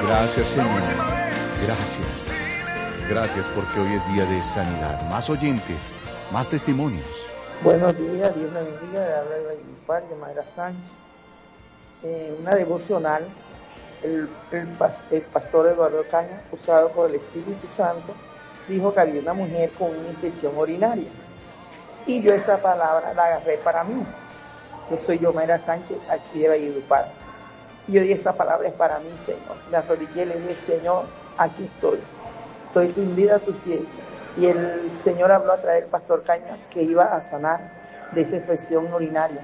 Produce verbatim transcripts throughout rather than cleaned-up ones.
Gracias, Señor. Gracias. Gracias porque hoy es día de sanidad. Más oyentes, más testimonios. Buenos días, Dios me bendiga. Le habla el Padre de Mayra Sánchez. Eh, una devocional. El, el, el pastor Eduardo Caña, usado por el Espíritu Santo, dijo que había una mujer con una infección urinaria. Y yo esa palabra la agarré para mí. Yo soy yo, Mayra Sánchez, aquí de Valledupar. Y yo dije, esa palabra es para mí, Señor. La arrodillé y le dije, Señor, aquí estoy. Estoy rendida a tus pies. Y el Señor habló a través del pastor Caña que iba a sanar de esa infección urinaria.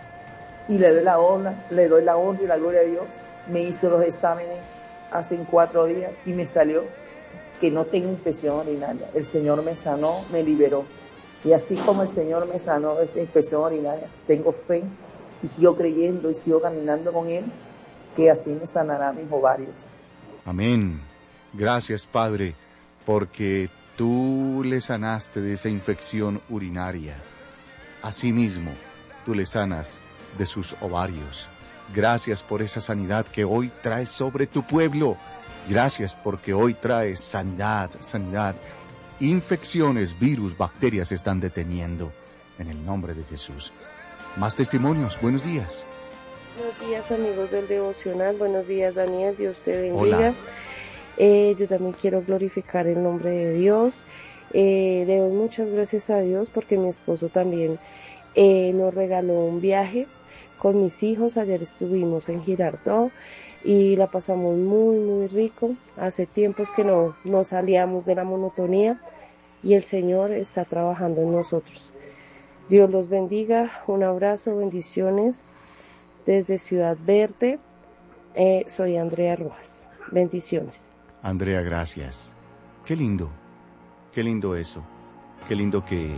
Y le doy la honra, le doy la honra y la gloria a Dios. Me hice los exámenes hace cuatro días y me salió que no tengo infección urinaria. El Señor me sanó, me liberó. Y así como el Señor me sanó de esa infección urinaria, tengo fe y sigo creyendo y sigo caminando con Él, que así me sanará mis ovarios. Amén. Gracias, Padre, porque tú le sanaste de esa infección urinaria. Asimismo, tú le sanas de sus ovarios. Gracias por esa sanidad que hoy traes sobre tu pueblo. Gracias porque hoy traes sanidad, sanidad. Infecciones, virus, bacterias se están deteniendo en el nombre de Jesús. Más testimonios. Buenos días. Buenos días, amigos del devocional. Buenos días, Daniel. Dios te bendiga. Hola. Eh, yo también quiero glorificar el nombre de Dios. Eh, le doy muchas gracias a Dios porque mi esposo también eh, nos regaló un viaje con mis hijos. Ayer estuvimos en Girardot y la pasamos muy, muy rico. Hace tiempos que no, no salíamos de la monotonía y el Señor está trabajando en nosotros. Dios los bendiga. Un abrazo, bendiciones desde Ciudad Verde. Eh, soy Andrea Rojas. Bendiciones. Andrea, gracias. Qué lindo, qué lindo eso. Qué lindo que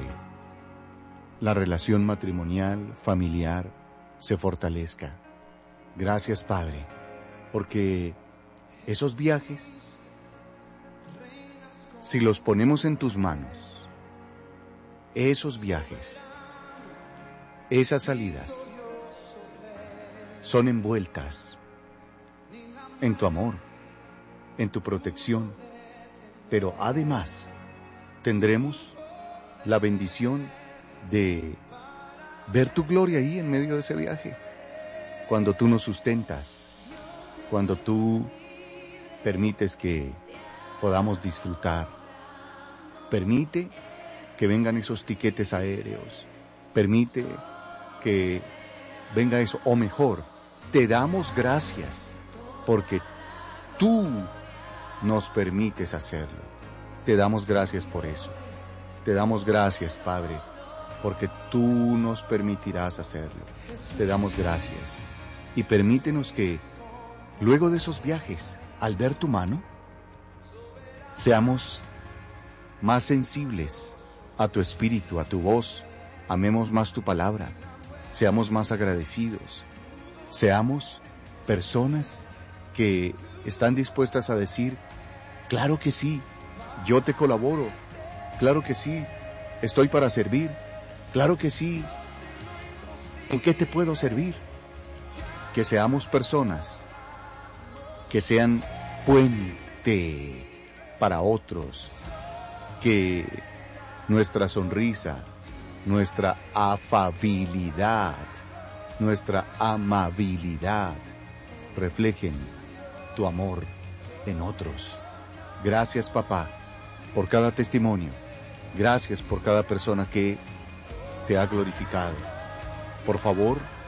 la relación matrimonial, familiar, se fortalezca. Gracias, Padre, porque esos viajes, si los ponemos en tus manos, esos viajes, esas salidas, son envueltas en tu amor, en tu protección, pero además tendremos la bendición de ver tu gloria ahí en medio de ese viaje, cuando tú nos sustentas, cuando tú permites que podamos disfrutar. Permite que vengan esos tiquetes aéreos, permite que venga eso, o mejor, te damos gracias porque tú nos permites hacerlo. Te damos gracias por eso. Te damos gracias, Padre, porque tú nos permitirás hacerlo. Te damos gracias. Y permítenos que, luego de esos viajes, al ver tu mano, seamos más sensibles a tu espíritu, a tu voz. Amemos más tu palabra. Seamos más agradecidos. Seamos personas que están dispuestas a decir, claro que sí, yo te colaboro, claro que sí, estoy para servir, claro que sí, ¿en qué te puedo servir? Que seamos personas que sean puente para otros, que nuestra sonrisa, nuestra afabilidad, nuestra amabilidad reflejen tu amor en otros. Gracias, papá, por cada testimonio. Gracias por cada persona que te ha glorificado. Por favor,